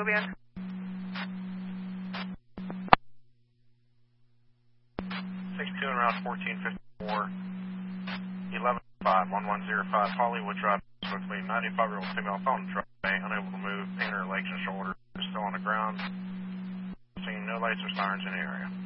move in. 62 and route 1454, 11-5-1105, Hollywood Drive, with me, 95-year-old female phone truck, unable to move, pain in her legs and shoulders, still on the ground, seeing no lights or sirens in the area.